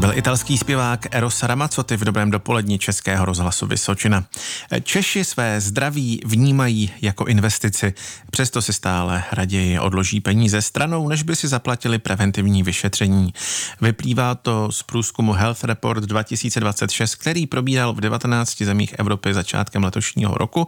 byl italský zpěvák Eros Ramazzotti v dobrém dopoledni Českého rozhlasu Vysočina. Češi své zdraví vnímají jako investici, přesto si stále raději odloží peníze stranou, než by si zaplatili preventivní vyšetření. Vyplývá to z průzkumu Health Report 2026, který probíhal v 19 zemích Evropy začátkem letošního roku.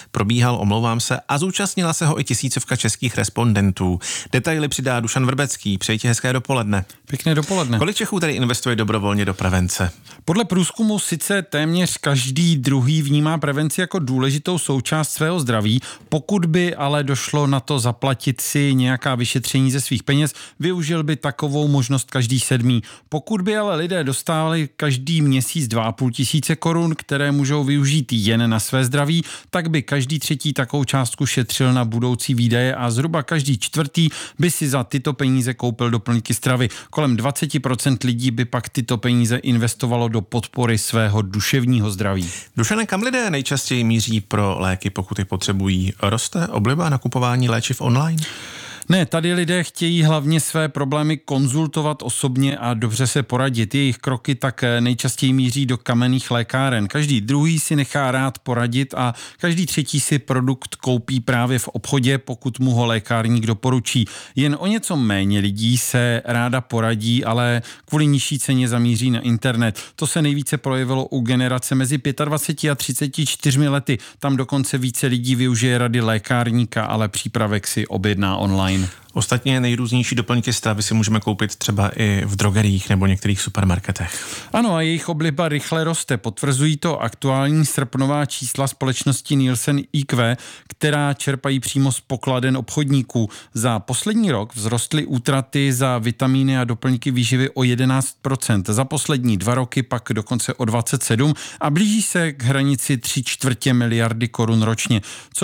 A zúčastnila se ho i tisícovka českých respondentů. Detaily přidá Dušan Vrbecký. Přeji ti hezké dopoledne. Pěkné dopoledne. Kolik Čechů tady investuje dobrovolně do prevence? Podle průzkumu sice téměř každý druhý vnímá prevenci jako důležitou součást svého zdraví, pokud by ale došlo na to zaplatit si nějaká vyšetření ze svých peněz, využil by takovou možnost každý sedmý. Pokud by ale lidé dostávali každý měsíc 2,5 tisíce korun, které můžou využít jen na své zdraví, tak by každý třetí takovou částku šetřil na budoucí výdaje a zhruba každý čtvrtý by si za tyto peníze koupil doplňky stravy. Kolem 20% lidí by pak tyto peníze investovalo do podpory svého duševního zdraví. Dušane, kam lidé nejčastěji míří pro léky, pokud je potřebují? Roste obliba nakupování léčiv online? Ne, tady lidé chtějí hlavně své problémy konzultovat osobně a dobře se poradit. Jejich kroky tak nejčastěji míří do kamenných lékáren. Každý druhý si nechá rád poradit a každý třetí si produkt koupí právě v obchodě, pokud mu ho lékárník doporučí. Jen o něco méně lidí se ráda poradí, ale kvůli nižší ceně zamíří na internet. To se nejvíce projevilo u generace mezi 25 a 34 lety. Tam dokonce více lidí využije rady lékárníka, ale přípravek si objedná online. Ostatně nejrůznější doplňky stravy si můžeme koupit třeba i v drogeriích nebo některých supermarketech. Ano, a jejich obliba rychle roste. Potvrzují to aktuální srpnová čísla společnosti Nielsen IQ, která čerpají přímo z pokladen obchodníků. Za poslední rok vzrostly útraty za vitamíny a doplňky výživy o 11%. Za poslední 2 roky pak dokonce o 27% a blíží se k hranici 3/4 miliardy korun ročně.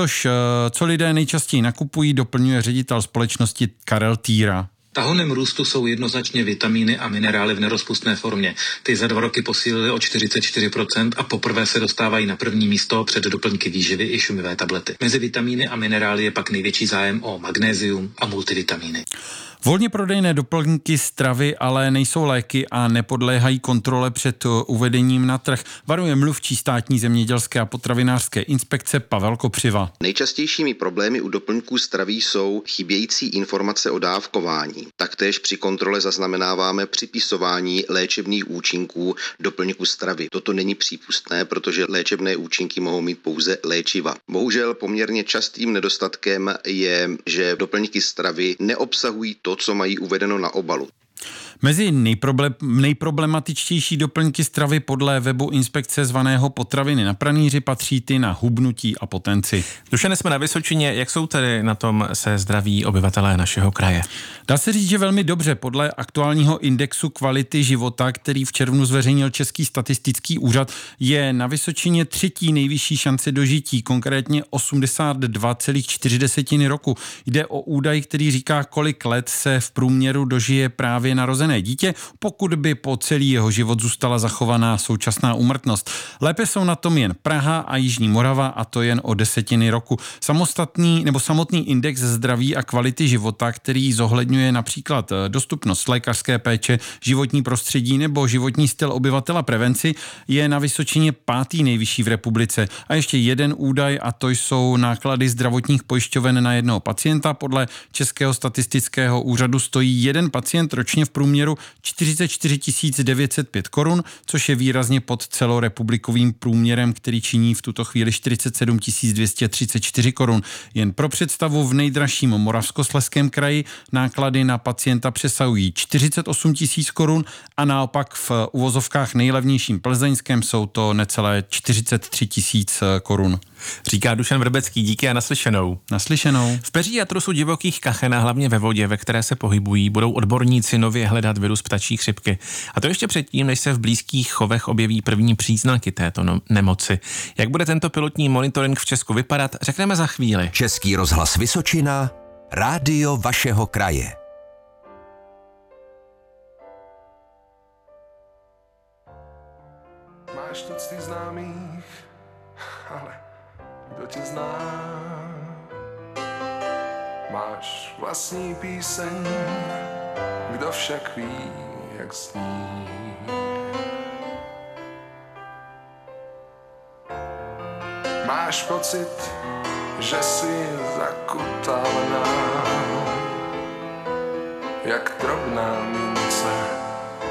Co lidé nejčastěji nakupují, doplňuje ředitel společnosti Karel Týra. Tahonem růstu jsou jednoznačně vitamíny a minerály v nerozpustné formě. Ty za 2 roky posílily o 44% a poprvé se dostávají na první místo před doplňky výživy i šumivé tablety. Mezi vitamíny a minerály je pak největší zájem o magnézium a multivitamíny. Volně prodejné doplňky stravy ale nejsou léky a nepodléhají kontrole před uvedením na trh. Varuje mluvčí státní zemědělské a potravinářské inspekce Pavel Kopřiva. Nejčastějšími problémy u doplňků zdraví jsou chybějící informace o dávkování. Taktéž při kontrole zaznamenáváme připisování léčebných účinků doplňku stravy. Toto není přípustné, protože léčebné účinky mohou mít pouze léčiva. Bohužel poměrně častým nedostatkem je, že doplňky stravy neobsahují to, co mají uvedeno na obalu. Mezi nejproblematičtější doplňky stravy podle webu inspekce zvaného Potraviny na pranýři patří ty na hubnutí a potenci. Dušane, jsme na Vysočině. Jak jsou tedy na tom se zdraví obyvatelé našeho kraje? Dá se říct, že velmi dobře. Podle aktuálního indexu kvality života, který v červnu zveřejnil Český statistický úřad, je na Vysočině 3. nejvyšší šance dožití, konkrétně 82,4 roku. Jde o údaj, který říká, kolik let se v průměru dožije právě narozené dítě, pokud by po celý jeho život zůstala zachovaná současná úmrtnost. Lépe jsou na tom jen Praha a Jižní Morava, a to jen o 10 roku. Samotný index zdraví a kvality života, který zohledňuje například dostupnost lékařské péče, životní prostředí nebo životní styl obyvatela, prevenci, je na Vysočině 5. nejvyšší v republice. A ještě jeden údaj, a to jsou náklady zdravotních pojišťoven na jednoho pacienta. Podle Českého statistického úřadu stojí jeden pacient ročně v průměru 44 905 korun, což je výrazně pod celorepublikovým průměrem, který činí v tuto chvíli 47 234 korun. Jen pro představu, v nejdražším Moravskoslezském kraji náklady na pacienta přesahují 48 000 korun a naopak v uvozovkách nejlevnějším plzeňském jsou to necelé 43 000 korun. Říká Dušan Vrbecký, díky a naslyšenou. Naslyšenou. V peří a trusu divokých kachen a hlavně ve vodě, ve které se pohybují, budou odborníci nově hledat virus ptačí chřipky. A to ještě předtím, než se v blízkých chovech objeví první příznaky této nemoci. Jak bude tento pilotní monitoring v Česku vypadat, řekneme za chvíli. Český rozhlas Vysočina, rádio vašeho kraje. Máš tucty známých, ale kdo tě zná? Máš vlastní píseň, kdo však ví, jak sníh. Máš pocit, že jsi zakutavená, jak drobná mince